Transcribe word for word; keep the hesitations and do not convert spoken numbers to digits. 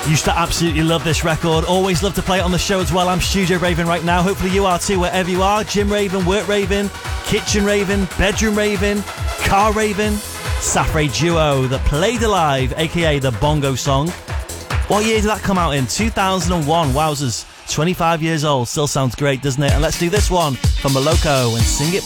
Used to absolutely love this record. Always love to play it on the show as well. I'm Studio Raven right now. Hopefully you are too, wherever you are. Gym Raven, work Raven, kitchen Raven, bedroom Raven, car Raven. Safre Duo, the Played Alive, aka the Bongo Song. What year did that come out in? two thousand one. Wowzers. twenty-five years old. Still sounds great, doesn't it? And let's do this one from Moloko and Sing It